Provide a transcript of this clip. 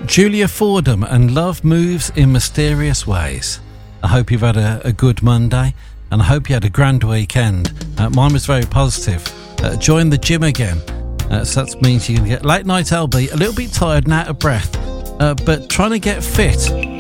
Julia Fordham and Love Moves in Mysterious Ways. I hope you've had a good Monday, and I hope you had a grand weekend. Mine was very positive. Join the gym again, so that means you can get late night LB, a little bit tired and out of breath, but trying to get fit